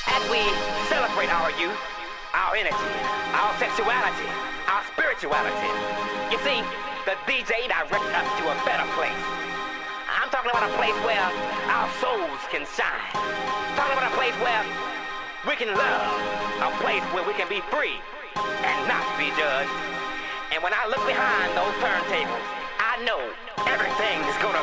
As we celebrate our youth, our energy, our sexuality, our spirituality, you see, the DJ directs us to a better place. I'm talking about a place where our souls can shine. Talking about a place where we can love. A place where we can be free and not be judged. And when I look behind those turntables, I know everything is gonna